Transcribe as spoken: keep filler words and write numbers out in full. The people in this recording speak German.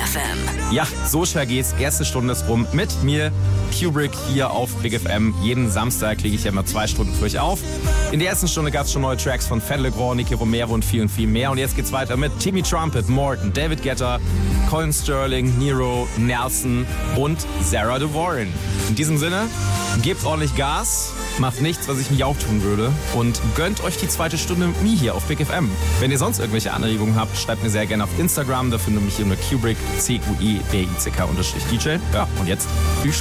F M. Ja, so schnell geht's. Erste Stunde ist rum mit mir, Kubrick, hier auf Big F M. Jeden Samstag lege ich ja immer zwei Stunden für euch auf. In der ersten Stunde gab es schon neue Tracks von Fedde Le Grand, Nicky Romero und viel und viel mehr. Und jetzt geht's weiter mit Timmy Trumpet, Morton, David Guetta, Colin Sterling, Nero, Nelson und Sarah De Warren. In diesem Sinne, gebt ordentlich Gas, macht nichts, was ich nicht auch tun würde und gönnt euch die zweite Stunde mit mir hier auf Big F M. Wenn ihr sonst irgendwelche Anregungen habt, schreibt mir sehr gerne auf Instagram. Da findet ihr mich hier unter Kubrick, C U I B I C K unterstrich D J. Ja, und jetzt viel Spaß.